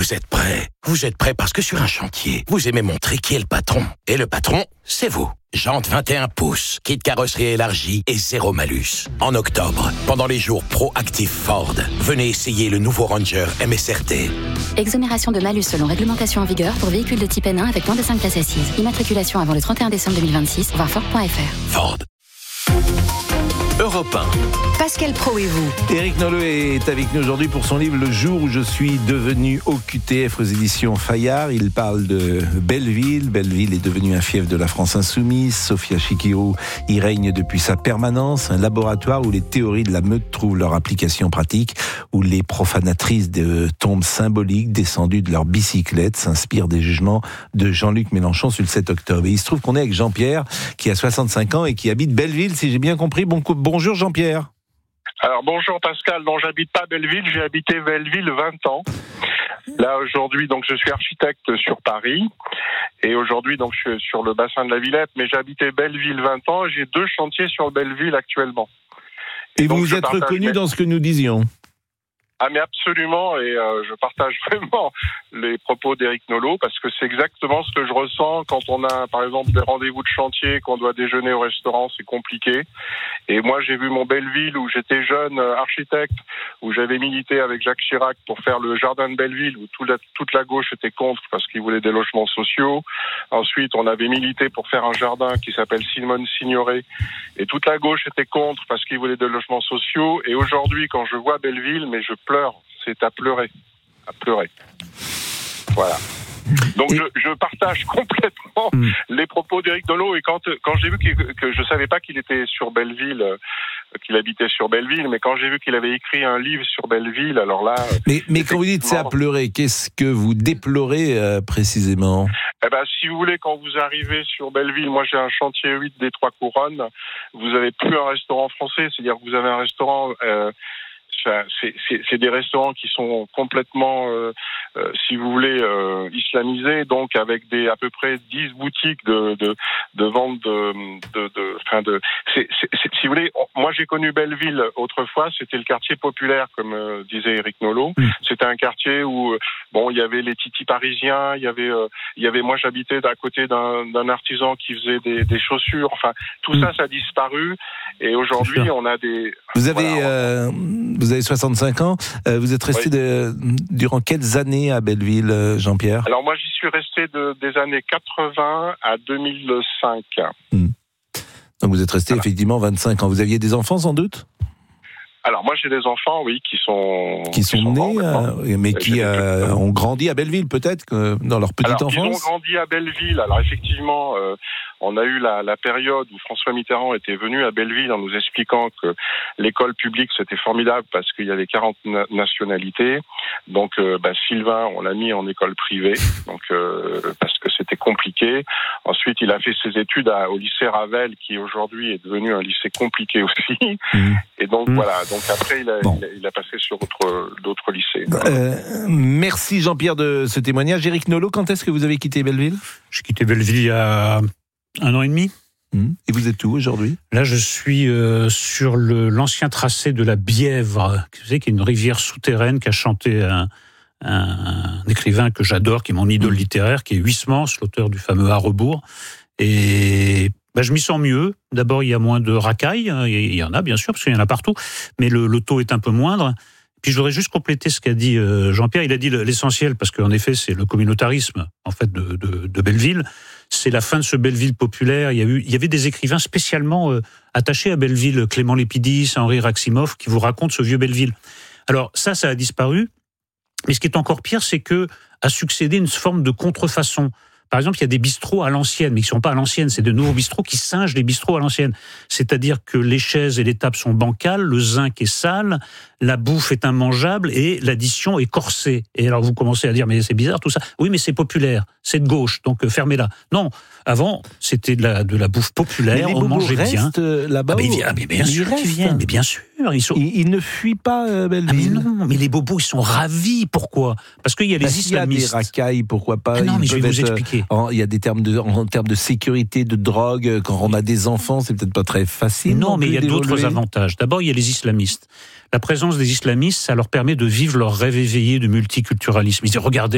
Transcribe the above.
Vous êtes prêts? Vous êtes prêts parce que sur un chantier, vous aimez montrer qui est le patron. Et le patron, c'est vous. Jantes 21 pouces, kit carrosserie élargie et zéro malus. En octobre, pendant les jours Pro-Active Ford, venez essayer le nouveau Ranger MSRT. Exonération de malus selon réglementation en vigueur pour véhicules de type N1 avec moins de 5 places assises. Immatriculation avant le 31 décembre 2026, voir Ford.fr. Ford. Europe 1. Pascal Praud et vous. Éric Nolot est avec nous aujourd'hui pour son livre « Le jour où je suis devenu OQTF » aux éditions Fayard. Il parle de Belleville. Belleville est devenu un fief de la France insoumise. Sofia Chikirou y règne depuis sa permanence. Un laboratoire où les théories de la meute trouvent leur application pratique, où les profanatrices de tombes symboliques descendues de leur bicyclette s'inspirent des jugements de Jean-Luc Mélenchon sur le 7 octobre. Et il se trouve qu'on est avec Jean-Pierre, qui a 65 ans et qui habite Belleville, si j'ai bien compris. Bonjour Jean-Pierre. Alors bonjour Pascal, non j'habite pas Belleville, j'ai habité Belleville 20 ans. Là aujourd'hui donc je suis architecte sur Paris et aujourd'hui donc je suis sur le bassin de la Villette, mais j'ai habité Belleville 20 ans et j'ai 2 chantiers sur Belleville actuellement. Et vous vous êtes reconnu dans ce que nous disions? Ah mais absolument, et je partage vraiment les propos d'Éric Nolot parce que c'est exactement ce que je ressens quand on a par exemple des rendez-vous de chantier, qu'on doit déjeuner au restaurant, c'est compliqué. Et moi j'ai vu mon Belleville où j'étais jeune architecte, où j'avais milité avec Jacques Chirac pour faire le jardin de Belleville, où toute la gauche était contre parce qu'ils voulaient des logements sociaux. Ensuite on avait milité pour faire un jardin qui s'appelle Simone Signoret, et toute la gauche était contre parce qu'ils voulaient des logements sociaux. Et aujourd'hui quand je vois Belleville, mais je pleure, c'est à pleurer. Voilà. Donc je partage complètement les propos d'Éric Nolot, et quand j'ai vu que je savais pas qu'il était sur Belleville, qu'il habitait sur Belleville, mais quand j'ai vu qu'il avait écrit un livre sur Belleville, alors là... Mais quand vous dites c'est à pleurer, qu'est-ce que vous déplorez précisément? Eh ben, si vous voulez, quand vous arrivez sur Belleville, moi j'ai un chantier 8 des 3 couronnes, vous avez plus un restaurant français, c'est-à-dire que vous avez un restaurant... c'est des restaurants qui sont complètement, si vous voulez, islamisés, donc avec à peu près 10 boutiques de vente si vous voulez, moi j'ai connu Belleville autrefois, c'était le quartier populaire, comme disait Éric Nolot. C'était un quartier où, il y avait les titis parisiens, il y avait, moi j'habitais à côté d'un artisan qui faisait des chaussures, enfin, tout ça a disparu, et aujourd'hui on a des... Vous avez 65 ans, vous êtes resté durant quelles années à Belleville, Jean-Pierre? Alors moi j'y suis resté des années 80 à 2005. Donc vous êtes resté effectivement 25 ans. Vous aviez des enfants sans doute? Alors moi j'ai des enfants, oui, qui sont nés, mais qui ont grandi à Belleville peut-être, dans leur petite enfance. Ils ont grandi à Belleville. Alors effectivement, on a eu la période où François Mitterrand était venu à Belleville en nous expliquant que l'école publique c'était formidable parce qu'il y avait 40 nationalités. Donc Sylvain, on l'a mis en école privée, donc parce que c'était compliqué. Ensuite, il a fait ses études au lycée Ravel, qui aujourd'hui est devenu un lycée compliqué aussi. Et donc voilà. Donc après, il a passé sur d'autres lycées. Merci Jean-Pierre de ce témoignage. Éric Nolot, quand est-ce que vous avez quitté Belleville? J'ai quitté Belleville il y a 1 an et demi. Et vous êtes où aujourd'hui? Là, je suis sur l'ancien tracé de la Bièvre, qui est une rivière souterraine qu'a chanté un écrivain que j'adore, qui est mon idole littéraire, qui est Huysmans, l'auteur du fameux À rebours. Et je m'y sens mieux. D'abord, il y a moins de racailles. Il y en a, bien sûr, parce qu'il y en a partout. Mais le taux est un peu moindre. Puis je voudrais juste compléter ce qu'a dit Jean-Pierre. Il a dit l'essentiel, parce qu'en effet, c'est le communautarisme en fait de Belleville. C'est la fin de ce Belleville populaire. Il y avait des écrivains spécialement attachés à Belleville, Clément Lépidis, Henri Raximov, qui vous racontent ce vieux Belleville. Alors ça a disparu. Mais ce qui est encore pire, c'est que a succédé une forme de contrefaçon. Par exemple, il y a des bistrots à l'ancienne, mais qui ne sont pas à l'ancienne, c'est de nouveaux bistrots qui singent les bistrots à l'ancienne. C'est-à-dire que les chaises et les tables sont bancales, le zinc est sale, la bouffe est immangeable et l'addition est corsée. Et alors vous commencez à dire, mais c'est bizarre tout ça. Oui, mais c'est populaire, c'est de gauche, donc fermez-la. Non, avant, c'était de la bouffe populaire, on mangeait bien. Là-bas, mais bien sûr qu'ils viennent, mais bien sûr. Ils ne fuient pas Belleville. Mais non, mais les bobos, ils sont ravis. Pourquoi? Parce qu'il y a les islamistes. Il y a des racailles, pourquoi pas? Non, mais je vais vous expliquer. Il y a des termes en termes de sécurité, de drogue. Quand on a des enfants, c'est peut-être pas très facile. Non, mais il y a d'autres avantages. D'abord, il y a les islamistes. La présence des islamistes, ça leur permet de vivre leur rêve éveillé de multiculturalisme. Ils disent, regardez,